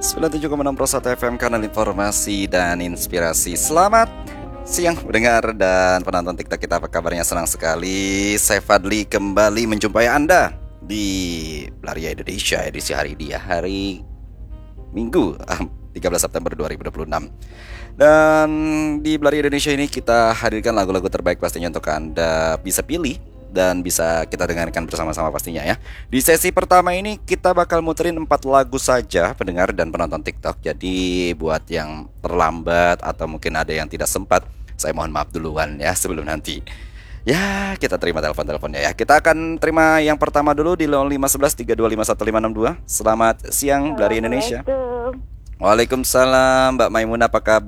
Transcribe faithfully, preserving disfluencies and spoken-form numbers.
sembilan puluh tujuh koma enam Pro satu F M, kanal informasi dan inspirasi. Selamat siang pendengar dan penonton TikTok kita, apa kabarnya? Senang sekali saya Fadli kembali menjumpai Anda di Blaria Indonesia edisi hari ini ya, hari Minggu tiga belas September dua ribu dua puluh enam. Dan di Blaria Indonesia ini kita hadirkan lagu-lagu terbaik pastinya untuk Anda bisa pilih dan bisa kita dengarkan bersama-sama pastinya ya. Di sesi pertama ini kita bakal muterin empat lagu saja pendengar dan penonton TikTok. Jadi buat yang terlambat atau mungkin ada yang tidak sempat, saya mohon maaf duluan ya sebelum nanti. Ya, kita terima telepon-teleponnya ya. Kita akan terima yang pertama dulu di nol lima satu satu tiga dua lima satu lima enam dua. Selamat siang Blaria Indonesia. Waalaikumsalam Mbak Maimunah, apa kabar?